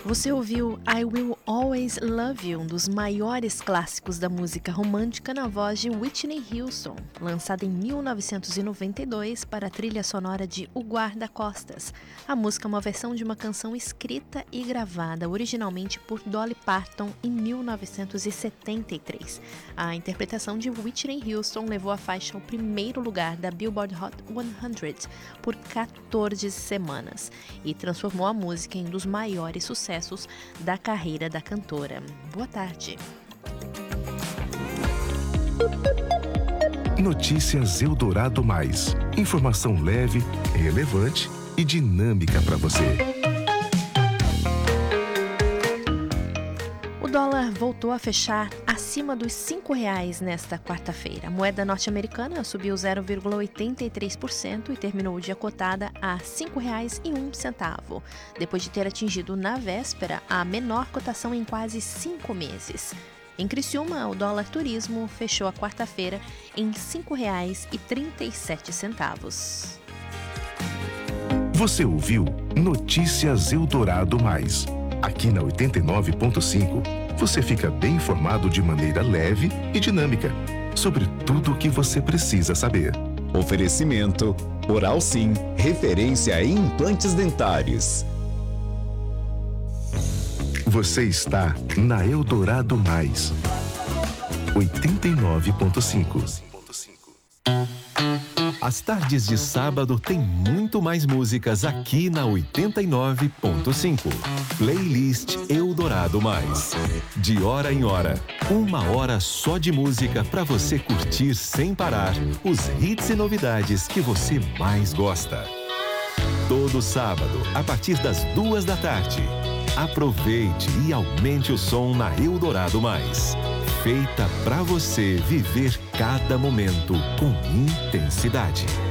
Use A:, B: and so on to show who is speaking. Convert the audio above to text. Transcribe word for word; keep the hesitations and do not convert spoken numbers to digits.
A: Você ouviu I Will Always Love You, um dos maiores clássicos da música romântica, na voz de Whitney Houston, lançada em mil novecentos e noventa e dois para a trilha sonora de O Guarda-Costas. A música é uma versão de uma canção escrita e gravada originalmente por Dolly Parton em mil novecentos e setenta e três. A interpretação de Whitney Houston levou a faixa ao primeiro lugar da Billboard Hot cem por quatorze semanas e transformou a música em um dos maiores sucessos da carreira da cantora. Boa tarde.
B: Notícias Eldorado Mais. Informação leve, relevante e dinâmica para você.
A: O dólar voltou a fechar acima dos cinco reais nesta quarta-feira. A moeda norte-americana subiu zero vírgula oitenta e três por cento e terminou o dia cotada a cinco reais e um centavo, depois de ter atingido na véspera a menor cotação em quase cinco meses. Em Criciúma, o dólar turismo fechou a quarta-feira em cinco reais e trinta e sete centavos.
B: Você ouviu Notícias Eldorado Mais. Aqui na oitenta e nove ponto cinco, você fica bem informado de maneira leve e dinâmica sobre tudo o que você precisa saber.
C: Oferecimento Oral Sim, referência em implantes dentários.
B: Você está na Eldorado Mais, oitenta e nove ponto cinco.
D: As tardes de sábado tem muito mais músicas aqui na oitenta e nove ponto cinco. Playlist Eldorado Mais. De hora em hora, uma hora só de música para você curtir sem parar os hits e novidades que você mais gosta. Todo sábado, a partir das duas da tarde. Aproveite e aumente o som na Eldorado Mais. Feita para você viver cada momento com intensidade.